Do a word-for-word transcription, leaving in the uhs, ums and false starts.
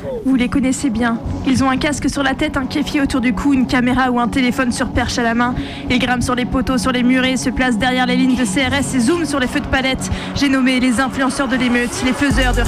Vous les connaissez bien. Ils ont un casque sur la tête, un kéfi autour du cou, une caméra ou un téléphone sur perche à la main. Ils grimpent sur les poteaux, sur les murets, se placent derrière les lignes de C R S et zooment sur les feux de palette. J'ai nommé les influenceurs de l'émeute, les faiseurs de